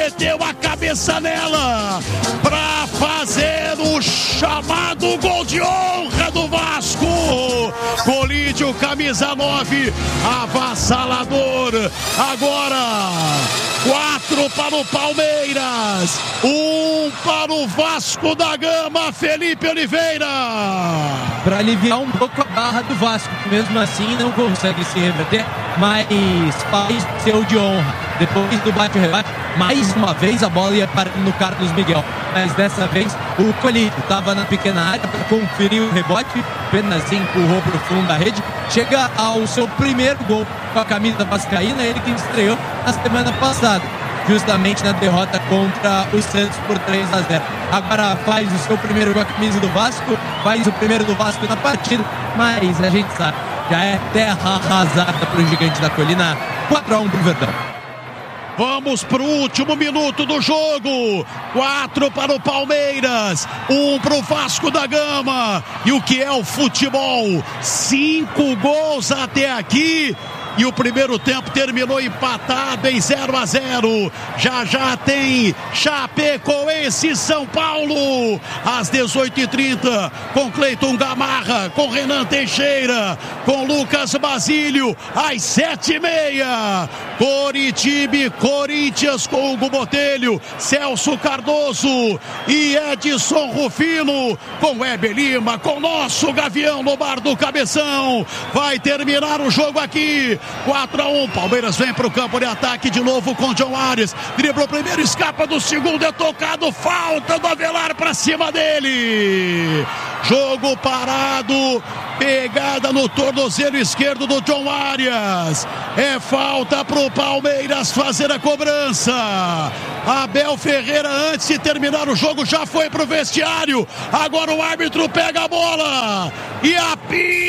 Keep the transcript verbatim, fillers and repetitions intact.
Meteu a cabeça nela para fazer o chamado gol de honra do Vasco. Colídio, camisa nove, avassalador. Agora, quatro para o Palmeiras, um para o Vasco da Gama, Felipe Oliveira. Para aliviar um pouco a barra do Vasco, que mesmo assim não consegue se reverter, mas faz seu de honra. Depois do bate-rebate, mais uma vez a bola ia para no Carlos Miguel, mas dessa vez o Colídio estava na pequena área para conferir o rebote, apenas empurrou para o fundo da rede, chega ao seu primeiro gol com a camisa vascaína, ele que estreou na semana passada, justamente na derrota contra o Santos por três a zero. Agora faz o seu primeiro com a camisa do Vasco, faz o primeiro do Vasco na partida, mas a gente sabe, já é terra arrasada para o Gigante da Colina. Quatro a um para o Verdão. Vamos para o último minuto do jogo. Quatro para o Palmeiras, um para o Vasco da Gama. E o que é o futebol? Cinco gols até aqui. E o primeiro tempo terminou empatado em zero a zero. Já já tem Chapecoense e São Paulo às dezoito e trinta, com Cleiton Gamarra, com Renan Teixeira, com Lucas Basílio às sete e meia. Coritiba e Corinthians com Hugo Botelho, Celso Cardoso e Edson Rufino, com Weber Lima, com nosso Gavião no bar do Cabeção. Vai terminar o jogo aqui. quatro a um, Palmeiras vem para o campo de ataque de novo com John Arias, dribla o primeiro, escapa do segundo, é tocado, falta do Avelar para cima dele. Jogo parado, pegada no tornozelo esquerdo do John Arias. É falta para o Palmeiras fazer a cobrança. Abel Ferreira, antes de terminar o jogo, já foi para o vestiário. Agora o árbitro pega a bola e apita.